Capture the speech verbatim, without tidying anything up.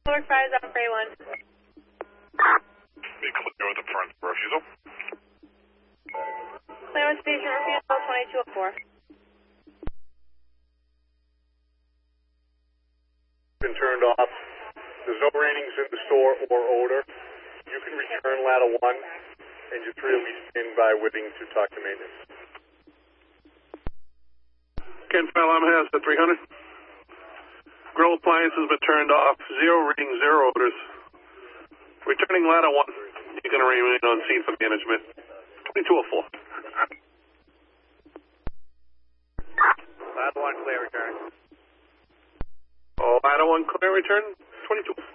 Work five on Prey one. Be clear with the front refusal. Clear with station refusal twenty-two oh four. Been turned off. There's no ratings in the store or odor. You can return ladder one, and your three will be stand by waiting to talk to maintenance. Ken File, I'm Hazard three hundred. Grill appliance has been turned off. Zero reading, zero odors. Returning ladder one. You're going to remain on scene for management. twenty-two oh four. Ladder one, clear return. Oh, ladder one, clear return. twenty-two.